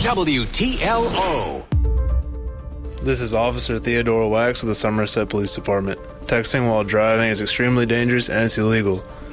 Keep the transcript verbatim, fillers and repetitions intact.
W T L O. This is Officer Theodore Wax with the Somerset Police Department. Texting while driving is extremely dangerous and it's illegal.